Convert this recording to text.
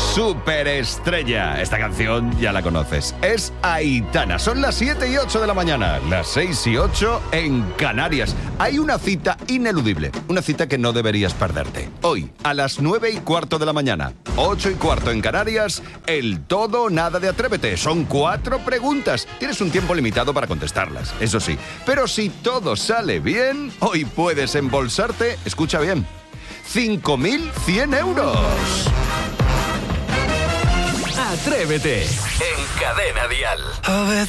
superestrella. Esta canción ya la conoces. Es Aitana. Son las 7:08 de la mañana, las 6:08 en Canarias. Hay una cita ineludible, una cita que no deberías perderte. Hoy, a las 9:15 de la mañana, 8:15 en Canarias, el todo o nada de Atrévete. Son 4 preguntas. Tienes un tiempo limitado para contestarlas, eso sí. Pero si todo sale bien, hoy puedes embolsarte, escucha bien, 5.100 euros. Atrévete en Cadena Dial.